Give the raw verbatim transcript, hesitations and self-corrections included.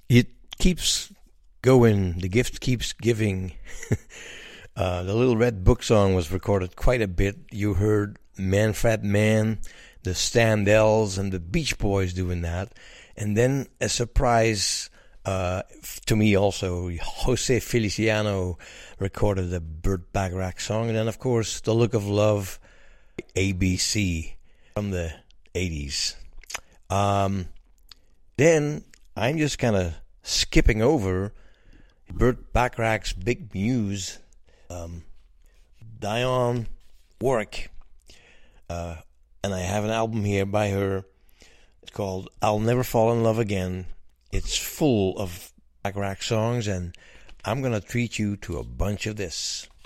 It keeps going. The gift keeps giving. uh, the Little Red Book song was recorded quite a bit. You heard Manfred Mann, the Standells, and the Beach Boys doing that. And then a surprise uh, to me also, Jose Feliciano recorded the Burt Bacharach song. And then, of course, The Look of Love, A B C from the eighties. Um, then I'm just kind of skipping over Burt Bacharach's big muse, um, Dionne Warwick. Uh, and I have an album here by her. It's called I'll Never Fall in Love Again. It's full of Bacharach songs, and I'm going to treat you to a bunch of this.